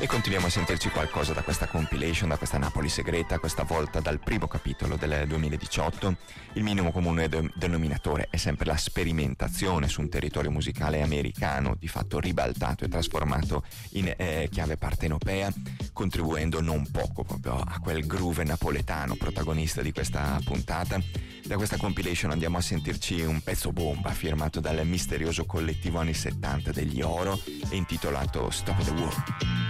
E continuiamo a sentirci qualcosa da questa compilation, da questa Napoli segreta, questa volta dal primo capitolo del 2018. Il minimo comune denominatore è sempre la sperimentazione su un territorio musicale americano, di fatto ribaltato e trasformato in chiave partenopea, contribuendo non poco proprio a quel groove napoletano protagonista di questa puntata. Da questa compilation andiamo a sentirci un pezzo bomba firmato dal misterioso collettivo anni 70 degli Oro e intitolato Stop the War.